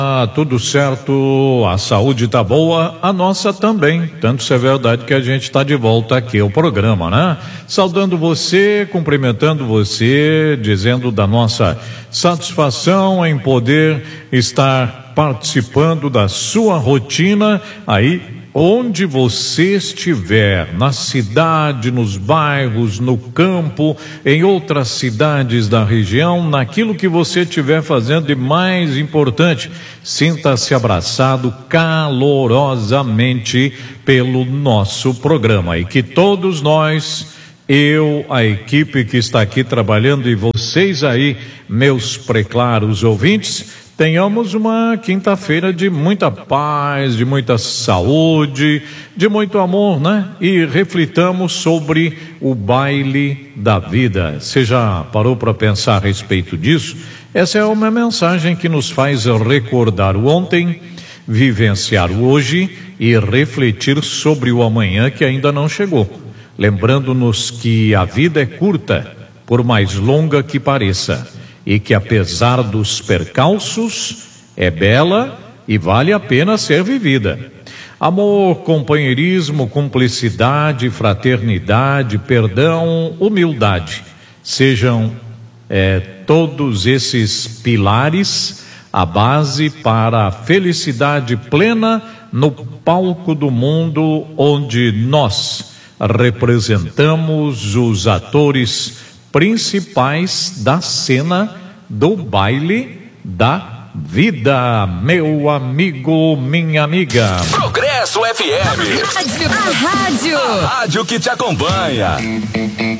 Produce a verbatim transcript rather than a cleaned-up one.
Ah, tudo certo, a saúde tá boa, a nossa também, tanto se é verdade que a gente está de volta aqui ao programa, né? Saudando você, cumprimentando você, dizendo da nossa satisfação em poder estar participando da sua rotina aí onde você estiver, na cidade, nos bairros, no campo, em outras cidades da região, naquilo que você estiver fazendo de mais importante, sinta-se abraçado calorosamente pelo nosso programa e que todos nós, eu, a equipe que está aqui trabalhando e vocês aí, meus preclaros ouvintes, tenhamos uma quinta-feira de muita paz, de muita saúde, de muito amor, né? E reflitamos sobre o baile da vida. Você já parou para pensar a respeito disso? Essa é uma mensagem que nos faz recordar o ontem, vivenciar o hoje e refletir sobre o amanhã que ainda não chegou. Lembrando-nos que a vida é curta, por mais longa que pareça. E que apesar dos percalços, é bela e vale a pena ser vivida. Amor, companheirismo, cumplicidade, fraternidade, perdão, humildade, sejam é, todos esses pilares a base para a felicidade plena no palco do mundo onde nós representamos os atores principais da cena do baile da vida, meu amigo, minha amiga. Progresso F M. A rádio. A rádio que te acompanha.